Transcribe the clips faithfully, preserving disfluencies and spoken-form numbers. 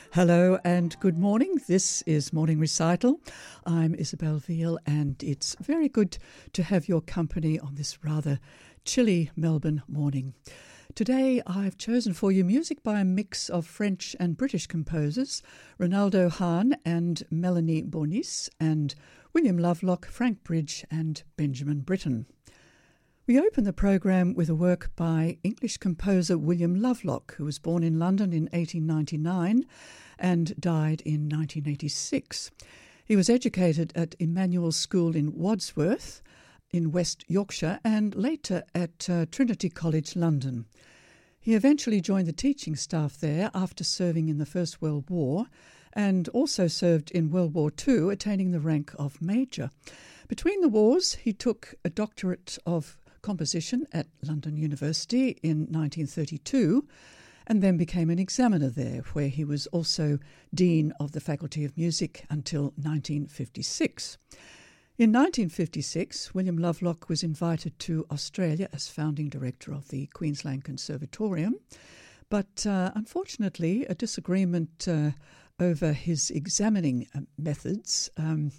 Hello and good morning. This is Morning Recital. I'm Isabel Veal and it's very good to have your company on this rather chilly Melbourne morning. Today I've chosen for you music by a mix of French and British composers, Ronaldo Hahn and Melanie Bonis, and William Lovelock, Frank Bridge and Benjamin Britten. We open the programme with a work by English composer William Lovelock, who was born in London in eighteen ninety-nine and died in nineteen eighty-six. He was educated at Emmanuel School in Wadsworth in West Yorkshire and later at uh, Trinity College, London. He eventually joined the teaching staff there after serving in the First World War and also served in World War Two, attaining the rank of Major. Between the wars, he took a doctorate of composition at London University in nineteen thirty-two and then became an examiner there, where he was also Dean of the Faculty of Music until nineteen fifty-six. In nineteen fifty-six, William Lovelock was invited to Australia as founding director of the Queensland Conservatorium, but uh, unfortunately a disagreement uh, over his examining uh, methods um,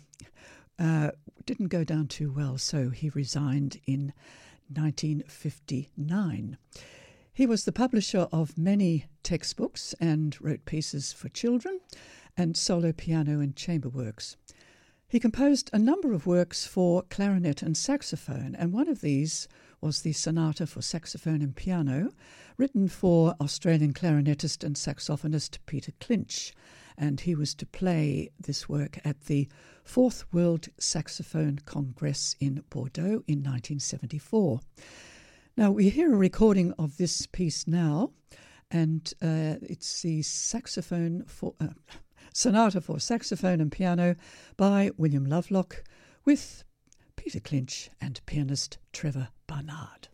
uh, didn't go down too well, so he resigned in nineteen fifty-nine. He was the publisher of many textbooks and wrote pieces for children and solo piano and chamber works. He composed a number of works for clarinet and saxophone, and one of these was the Sonata for Saxophone and Piano, written for Australian clarinetist and saxophonist Peter Clinch, and he was to play this work at the Fourth World Saxophone Congress in Bordeaux in nineteen seventy-four. Now, we hear a recording of this piece now, and uh, it's the saxophone for uh, Sonata for Saxophone and Piano by William Lovelock with Peter Clinch and pianist Trevor Barnard.